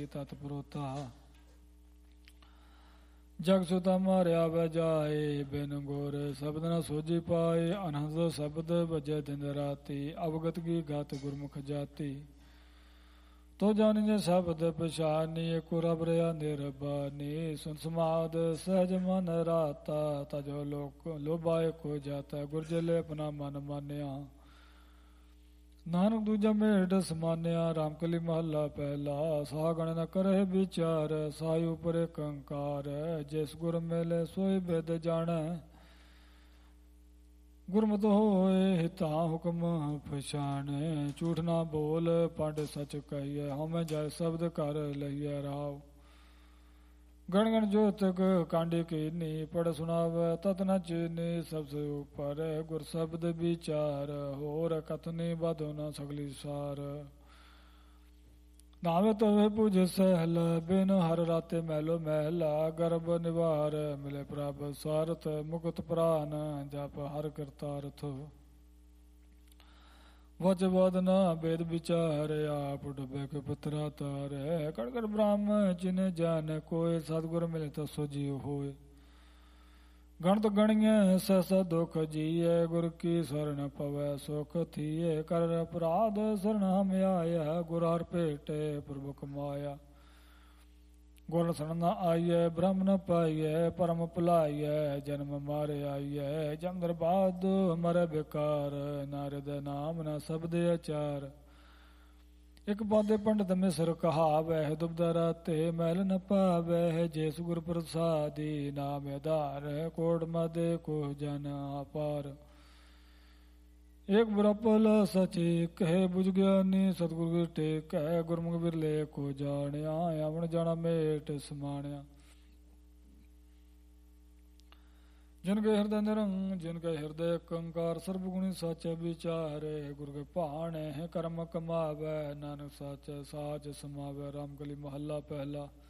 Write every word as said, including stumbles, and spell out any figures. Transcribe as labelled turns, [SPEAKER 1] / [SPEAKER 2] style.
[SPEAKER 1] ਤਤ ਪਰੋਤਾ। ਜਗ ਸੁਤਾ ਮਾਰਿਆ ਵੈ ਜਾਏ, ਬਿਨ ਗੁਰ ਸ਼ਬਦ ਨ ਸੋਝੀ ਪਾਏ। ਅਨਹਦ ਸ਼ਬਦ ਵਜੈ ਦਿਨ ਰਾਤੀ, ਅਵਗਤ ਕੀ ਗਤ ਗੁਰਮੁਖ ਜਾਤੀ। ਤੋ ਜਾਣੀ ਜੇ ਸ਼ਬਦ ਪਛਾਨੀ, ਏਕੋ ਰਬ ਰਿਆ ਨਿਰਬਾਨੀ। ਸੁਨ ਸਮਾਦ ਸਹਿਜ ਮਨ ਰਾਤਾ, ਤਜੋ ਲੋਕ ਲੋਭਾਏ ਕੋ ਜਾਤਾ। ਗੁਰ ਜਲੇ ਆਪਣਾ ਮਨ ਮਾਨਿਆ, ਨਾਨਕ ਦੂਜਾ ਮੇਢ ਸਮਾਨਿਆ। ਰਾਮਕਲੀ ਮਹੱਲਾ ਪਹਿਲਾ, ਸਾਹ ਗਣ ਨ ਕਰਹਿ ਵਿਚਾਰ। ਸਾਈ ਉਪਰ ਕੰਕਾਰ, ਜਿਸ ਗੁਰ ਮਿਲੇ ਸੋਈ ਬਿਦ ਜਾਣੈ। ਗੁਰਮਤਿ ਹੋਏ ਹਿਤਾ ਹੁਕਮ ਪਛਾਣੈ। ਝੂਠ ਨਾ ਬੋਲ ਪੰਡ ਸਚ ਕਹੀਐ, ਹਉਮੈ ਜੈ ਸ਼ਬਦ ਕਰ ਲਈਐ ਰਾਵ। ਗਣ ਗਣ ਜੋਤਕ ਕਾਂਡੇ ਕੀਨੀ, ਪੜ ਸੁਣਾਵੈ ਤਤ ਨ ਚੀਨੀ। ਸਭ ਸੇ ਉਪਰ ਗੁਰ ਸ਼ਬਦ ਵਿਚਾਰ, ਹੋਰ ਕਥਨੀ ਬਾਧੋ ਨ ਸਗਲੀ ਸਾਰ। ਨਾਵੇਂ ਤੋਵੇ ਪੂਜ ਸਹਿਲ, ਬਿਨ ਹਰ ਰਾਤੇ ਮਹਿਲੋ ਮਹਿਲਾ। ਗਰਭ ਨਿਵਾਰ ਮਿਲੇ ਪ੍ਰਭ ਸਾਰਥ, ਮੁਕਤ ਪ੍ਰਾਨ ਜਪ ਹਰ ਕਰਤਾਰਥ। ਵਚ ਬੋਧ ਨ ਬੇਦ ਵਿਚਾਰ, ਆਪ ਡੁਬੇ ਕੇ ਪਤਰਾ ਤਾਰੈ। ਕੜ ਕੜ ਬ੍ਰਹਮ ਜਿਨ ਜਾਣੈ ਕੋਇ, ਸਤਿਗੁਰ ਮਿਲੇ ਤਾ ਸੋ ਜੀਉ ਹੋਇ। ਗਣਤ ਗਣੀਐ ਸਹਿਸਾ ਦੁਖ ਜੀਐ, ਗੁਰ ਕੀ ਸਰਣ ਪਵੈ ਸੁਖ ਥੀਏ। ਕਰ ਅਪਰਾਧ ਸਰਣ ਹਮ ਆਇਆ, ਗੁਰ ਹਰ ਭੇਟੇ ਪ੍ਰਭੁ ਕਮਾਇਆ। ਗੁਰ ਸਰਣ ਨ ਆਈਐ, ਬ੍ਰਹਮ ਨ ਪਾਈਐ। ਪਰਮ ਭੁਲਾਈਐ, ਜਨਮ ਮਾਰੇ ਆਈਐ। ਜਮ ਦਰਬਾਦ ਮਰੈ ਬੇਕਾਰ, ਨਾਰਦ ਨਾਮ ਨ ਸ਼ਬਦ ਆਚਾਰ। ਇਕ ਪਾਦੇ ਪੰਡਤ ਮਿਸਰ ਕਹਾਵੈ, ਦੁਬਦਾ ਰਾਤੇ ਮਹਿਲ ਨ ਪਾਵੈ। ਜਿਸ ਗੁਰ ਪ੍ਰਸਾਦੀ, ਨਾਮ ਆਧਾਰ। ਕੋਟ ਮਦੇ ਕੋ ਜਨ ਅਪਾਰ। ਏਕ ਬ੍ਰਹਪਲ ਸਚੇ ਕਹੇ, ਬੁਝ ਗਿਆਨੀ ਸਤਿਗੁਰ ਟੇਕੈ। ਗੁਰਮੁਖ ਬਿਰਲੇ ਕੋ ਜਾਣਿਆ, ਆਵਣ ਜਾਣਾ ਮੇਟ ਸਮਾਣਿਆ। ਜਿਨ ਕੇ ਹਿਰਦੈ ਨਿਰੰਗ, ਜਿਨ ਕੇ ਹਿਰਦੈ ਕੰਕਾਰ। ਸਰਬ ਗੁਣੀ ਸਾਚੈ ਵਿਚਾਰੇ, ਗੁਰ ਕੇ ਭਾਣੈ ਕਰਮ ਕਮਾਵੈ। ਨਾਨਕ ਸਾਚੈ ਸਾਚ ਸਮਾਵੈ। ਰਾਮਕਲੀ ਮਹੱਲਾ ਪਹਿਲਾ।